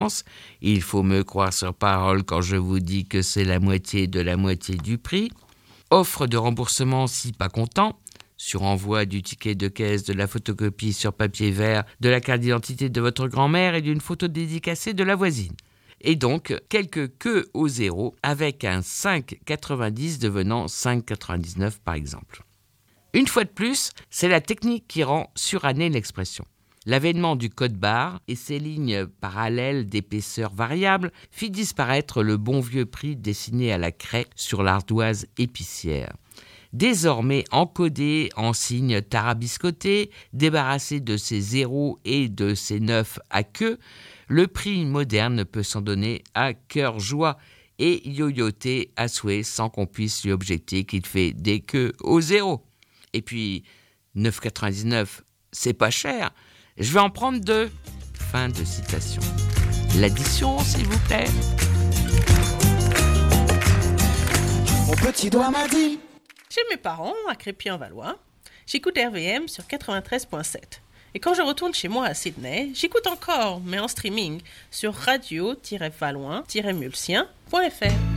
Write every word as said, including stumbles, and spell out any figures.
Il faut me croire sur parole quand je vous dis que c'est la moitié de la moitié du prix. Offre de remboursement si pas content. Sur envoi du ticket de caisse, de la photocopie sur papier vert, de la carte d'identité de votre grand-mère et d'une photo dédicacée de la voisine. Et donc, quelques queues au zéro avec un cinq quatre-vingt-dix devenant cinq quatre-vingt-dix-neuf par exemple. Une fois de plus, c'est la technique qui rend surannée l'expression. L'avènement du code barre et ses lignes parallèles d'épaisseur variable fit disparaître le bon vieux prix dessiné à la craie sur l'ardoise épicière. Désormais encodé en signes tarabiscotés, débarrassé de ses zéros et de ses neufs à queue, le prix moderne peut s'en donner à cœur joie et yoyoter à souhait sans qu'on puisse lui objecter qu'il fait des queues au zéro. Et puis, neuf quatre-vingt-dix-neuf, c'est pas cher. Je vais en prendre deux. Fin de citation. L'addition, s'il vous plaît. Mon petit doigt m'a dit. Chez mes parents, à Crépy-en-Valois, j'écoute R V M sur quatre-vingt-treize virgule sept. Et quand je retourne chez moi à Sydney, j'écoute encore, mais en streaming, sur radio tiret valois tiret mulsien point f r.